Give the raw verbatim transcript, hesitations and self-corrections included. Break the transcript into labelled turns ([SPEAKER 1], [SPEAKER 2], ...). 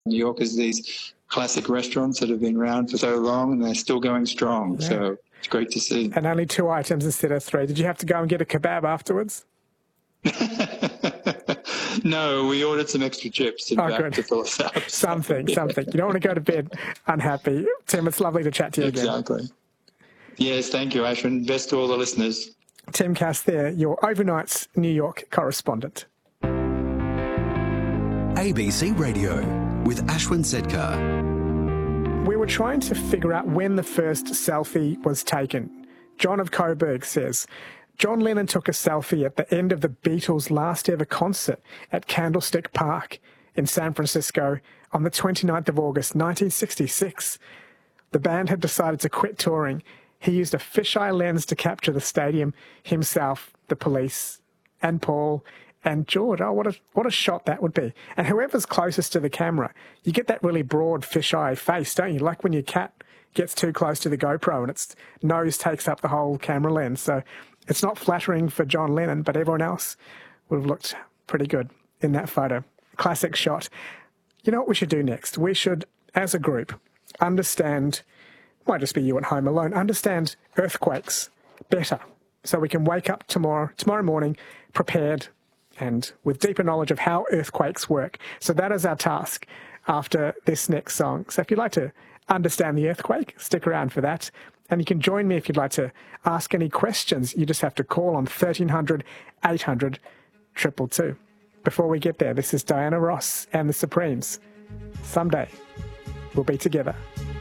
[SPEAKER 1] New York is these classic restaurants that have been around for so long and they're still going strong. Yeah. So it's great to see.
[SPEAKER 2] And only two items instead of three. Did you have to go and get a kebab afterwards?
[SPEAKER 1] No, we ordered some extra chips in
[SPEAKER 2] oh,
[SPEAKER 1] fact
[SPEAKER 2] good.
[SPEAKER 1] to fill us up.
[SPEAKER 2] something, something. You don't want to go to bed unhappy. Tim, it's lovely to chat to you
[SPEAKER 1] exactly.
[SPEAKER 2] again.
[SPEAKER 1] Exactly. Yes, thank you, Ashwin. Best to all the listeners.
[SPEAKER 2] Tim Cass there, your overnight's New York correspondent.
[SPEAKER 3] A B C Radio with Ashwin Sedkar.
[SPEAKER 2] We were trying to figure out when the first selfie was taken. John of Coburg says, John Lennon took a selfie at the end of the Beatles' last ever concert at Candlestick Park in San Francisco on the twenty-ninth of August, nineteen sixty-six. The band had decided to quit touring. He used a fisheye lens to capture the stadium, himself, the police, and Paul, and George. Oh, what a what a shot that would be. And whoever's closest to the camera, you get that really broad fisheye face, don't you? Like when your cat gets too close to the GoPro and its nose takes up the whole camera lens. So it's not flattering for John Lennon, but everyone else would have looked pretty good in that photo. Classic shot. You know what we should do next? We should, as a group, understand, might just be you at home alone, understand earthquakes better so we can wake up tomorrow, tomorrow morning prepared and with deeper knowledge of how earthquakes work. So that is our task after this next song. So if you'd like to understand the earthquake, stick around for that. And you can join me if you'd like to ask any questions. You just have to call on thirteen hundred, eight hundred, two two two. Before we get there, this is Diana Ross and the Supremes. Someday we'll be together.